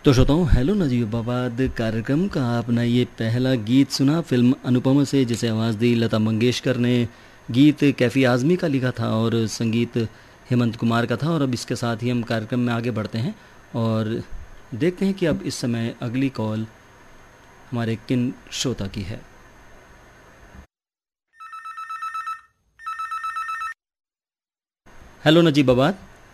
तो श्रोताओं, हेलो नजीबाबाद कार्यक्रम का आपने ये पहला गीत सुना फिल्म अनुपमा से, जिसे आवाज़ दी लता मंगेशकर ने। गीत कैफ़ी आज़मी का लिखा था और संगीत हेमंत कुमार का था। और अब इसके साथ ही हम कार्यक्रम में आगे बढ़ते हैं और देखते हैं कि अब इस समय अगली कॉल हमारे किन श्रोता की है। Hello Najibabad.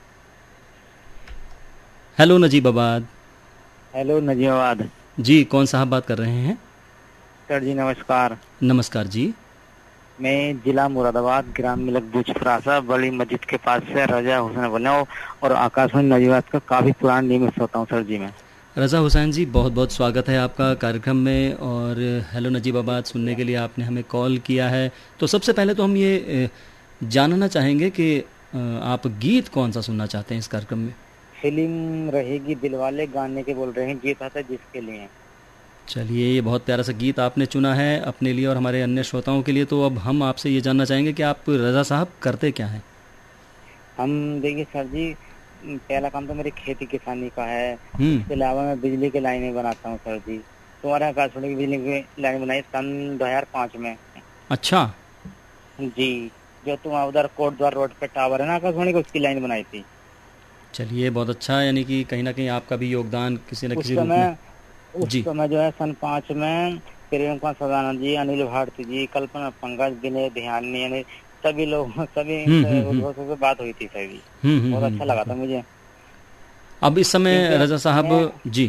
Hello Najibabad. Hello Najibabad. जी, कौन साहब बात कर रहे हैं? सर जी नमस्कार। नमस्कार जी। मैं जिला मुरादाबाद, ग्राम मिलक बुचफरासा, बड़ी मस्जिद के पास से रजा हुसैन बोल रहा हूँ और आकाशवाणी नजीबाबाद का काफी पुराना नियमित होता हूँ सर जी मैं। रज़ा हुसैन जी, बहुत बहुत स्वागत है आपका कार्यक्रम में। और हेलो नजीबाबाद सुनने के लिए आपने हमें कॉल किया है। तो सबसे पहले तो हम ये जानना चाहेंगे कि आप गीत कौन सा सुनना चाहते हैं इस कार्यक्रम में? फिल्म रहेगी दिलवाले गाने के बोल रहे हैं, गीत आता है जिसके लिए। चलिए, ये बहुत प्यारा सा गीत आपने चुना है अपने लिए और हमारे अन्य श्रोताओं के लिए। तो अब हम आपसे ये जानना चाहेंगे कि आप रज़ा साहब करते क्या हैं? हम देखिए सर जी, पहला काम तो मेरी खेती किसानी का है। इसके अलावा मैं बिजली की लाइनें बनाता हूँ सर जी। तुम्हारे आकाशवाणी की बिजली की लाइन बनाई सन 2005 में। अच्छा जी, जो तुम उधर कोट द्वार रोड पे टावर है ना आकाशवाणी को, उसकी लाइन बनाई थी। चलिए, बहुत अच्छा। यानी कि कहीं ना कहीं आपका भी योगदान किसी न किसी रूप में। उस समय जो है सन 5 में प्रियंका सदानंद जी, अनिल भारती जी, कल्पना पंकज, विनय ध्यानी, यानी सभी लोग सभी उद्घोषकों से बात हुई थी सर जी। बहुत अच्छा लगा था मुझे। अब इस समय रज़ा साहब जी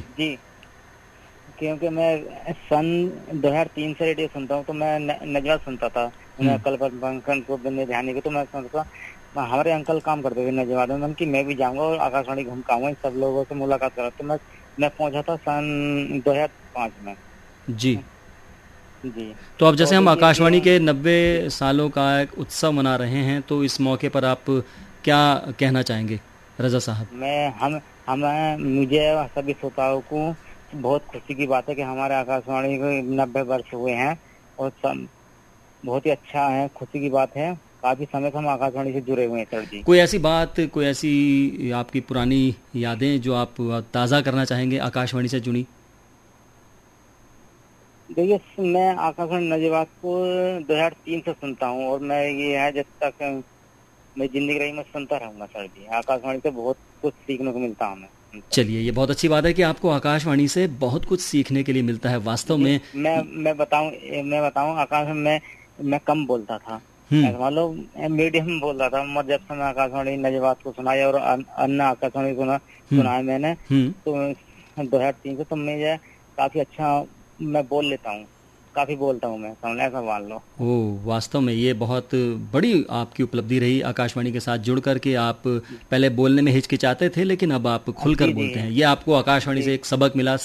क्योंकि मैं सन 2003 से रेडियो सुनता हूँ, तो मैं नजवा सुनता था। कल्पना पंकज को, विनय ध्यानी को, तो मैं सुनता था। हमारे अंकल काम करते थे नजवाद में, कि मैं भी जाऊंगा और आकाशवाणी घूम के आऊंगा, इन सब लोगों से मुलाकात करा। तो मैं पहुंचा था सन 2005 में। जी जी। तो अब जैसे हम आकाशवाणी के 90 सालों का एक उत्सव मना रहे हैं, तो इस मौके पर आप क्या कहना चाहेंगे रज़ा साहब? मुझे सभी श्रोताओं को बहुत खुशी की बात है कि हमारे आकाशवाणी को 90 वर्ष हुए हैं और बहुत ही अच्छा है, खुशी की बात है। काफी समय से हम आकाशवाणी से जुड़े हुए हैं सर जी। कोई ऐसी बात, कोई ऐसी आपकी पुरानी यादें जो आप ताज़ा करना चाहेंगे आकाशवाणी से जुड़ी? देखिए, मैं आकाशवाणी नजीबाद को 2003 से सुनता हूँ और मैं ये है जब तक मैं जिंदगी रही मैं सुनता रहूंगा सर जी। आकाशवाणी से बहुत कुछ सीखने को मिलता है हमें। चलिए, ये बहुत अच्छी बात है कि आपको आकाशवाणी से बहुत कुछ सीखने के लिए मिलता है वास्तव में। मैं बताऊं आकाश में मैं कम बोलता था, मान लो मीडियम बोलता था। मगर जब से मैं आकाशवाणी नजीबाद को सुनाया और अन्य आकाशवाणी सुनाया मैंने, तो 2003 से तो मुझे काफी अच्छा मैं बोल लेता हूँ, काफी बोलता हूँ मैं, समझ ऐसा मान लो। ओह, वास्तव में ये बहुत बड़ी आपकी उपलब्धि रही आकाशवाणी के साथ जुड़ करके। आप पहले बोलने में हिचकिचाते थे, लेकिन अब आप खुलकर बोलते हैं। ये आपको आकाशवाणी से एक सबक मिला,